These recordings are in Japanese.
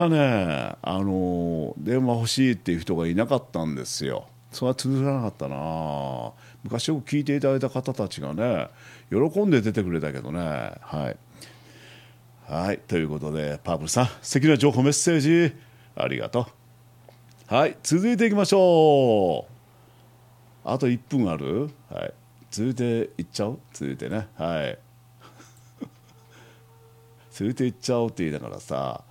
ね、電話欲しいっていう人がいなかったんですよ。それは通じらなかったな。昔よく聞いていただいた方たちがね、喜んで出てくれたけどね。はい。はい。ということで、パープルさん、素敵な情報メッセージ、ありがとう。はい。続いていきましょう。あと1分ある。はい。続いていっちゃう。続いてね。はい。続いていっちゃおうって言いながらさ、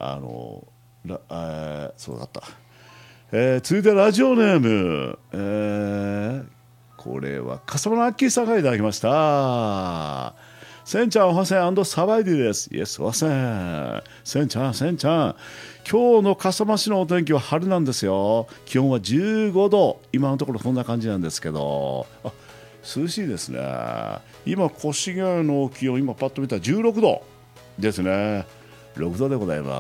そうだった。続いてラジオネーム、これは笠間アッキーさんがいただきました。せんちゃんおはせんサバイディです。イエスおはせん。せんちゃん。今日の笠間市のお天気は春なんですよ。気温は15度。今のところこんな感じなんですけど。涼しいですね。今、越谷の気温、今パッと見たら16度ですね。6度でございます。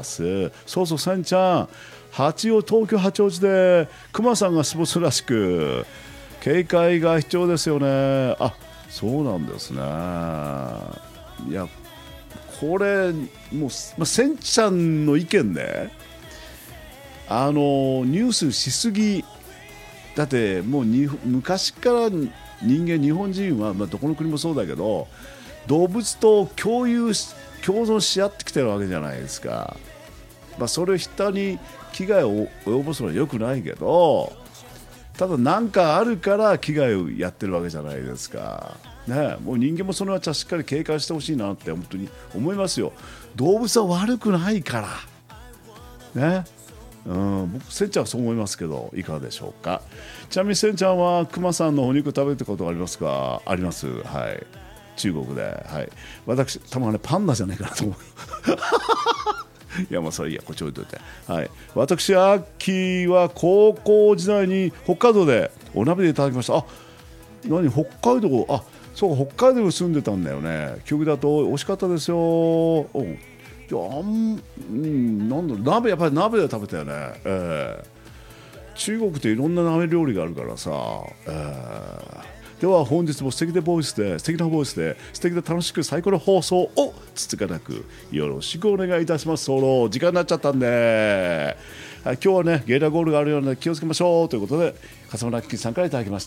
そうそう、せんちゃん。東京八王子で熊さんが過ごすらしく警戒が必要ですよね。そうなんですね。いや、これもう、せんちゃんの意見ね、ニュースしすぎだって。もう昔から日本人は、どこの国もそうだけど、動物と共存し合ってきてるわけじゃないですか。それを人に危害を及ぼすのは良くないけど、ただ何かあるから危害をやってるわけじゃないですか、ね。もう人間もそのうちはしっかり警戒してほしいなって本当に思いますよ。動物は悪くないからね。僕せんちゃんはそう思いますけど、いかがでしょうか。ちなみにせんちゃんはクマさんのお肉食べたことがありますか。あります。はい。中国で。はい。私たまにパンダじゃないかなと思う。いや、それいいや、こっち置いといて。はい。私、アッキーは高校時代に北海道でお鍋でいただきました。北海道、そうか、北海道に住んでたんだよね。記憶だと美味しかったですよ。いや、なんだろう、やっぱり鍋で食べたよね。中国っていろんな鍋料理があるからさ。では本日も素敵なボイスで素敵な楽しく最高の放送をつつかなくよろしくお願いいたします。時間になっちゃったんで、今日はねゲリラ豪雨があるようなので気をつけましょうということで、笠村ラッキーさんからいただきました。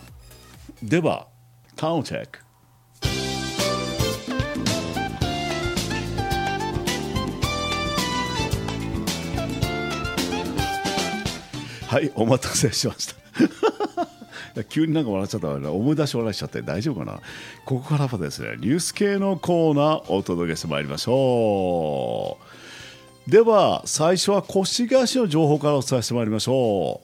ではタウンチェック。はい、お待たせしました。急になんか笑っちゃったわね。思い出し笑いしちゃって大丈夫かな。ここからはですね、ニュース系のコーナーをお届けしてまいりましょう。では最初は越谷市の情報からお伝えしてまいりましょ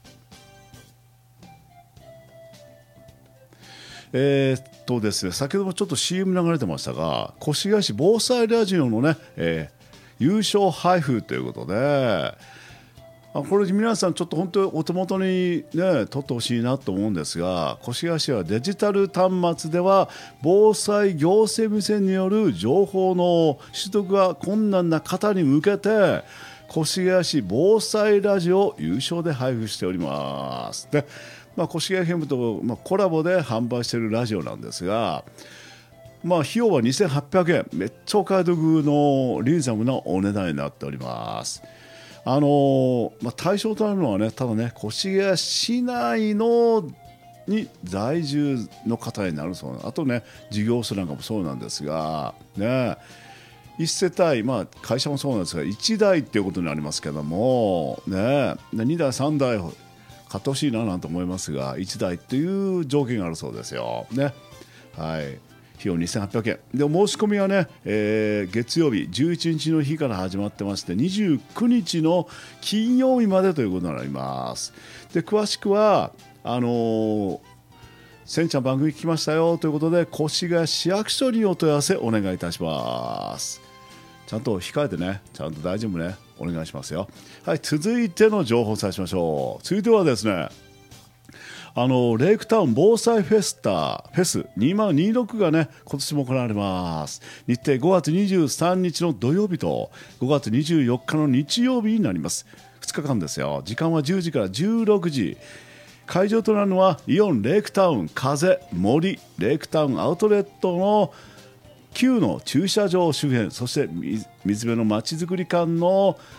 う。ですね、先ほどもちょっと CM 流れてましたが、越谷市防災ラジオのね、優勝配布ということで、これ皆さんちょっと本当にお手元にね取ってほしいなと思うんですが、越谷市はデジタル端末では防災行政無線による情報の取得が困難な方に向けて、越谷市防災ラジオ優勝で配布しております。で、越谷 FM と、コラボで販売しているラジオなんですが、費用は2800円、めっちゃお買い得のリーズナブルなお値段になっております。対象となるのはね、ただね、越谷市内に在住の方になるそうな。あとね、事業所なんかもそうなんですが、ね、1世帯、会社もそうなんですが、1台っていうことになりますけども、ね、2台、3台買ってほしいななんて思いますが、1台っていう条件があるそうですよ。ね、はい。費用2800円で、お申し込みはね、月曜日11日の日から始まってまして、29日の金曜日までということになります。で、詳しくはせんちゃん番組聞きましたよということで、越谷市役所にお問い合わせお願いいたします。ちゃんと控えてね、ちゃんと大丈夫ね、お願いしますよ。はい、続いての情報をお伝えしましょう。続いてはですね、レイクタウン防災フェス2026がね、今年も行われます。日程5月23日の土曜日と5月24日の日曜日になります。2日間ですよ。時間は10時から16時。会場となるのはイオンレイクタウン風森レイクタウンアウトレットの旧の駐車場周辺、そして水辺のまちづくり間の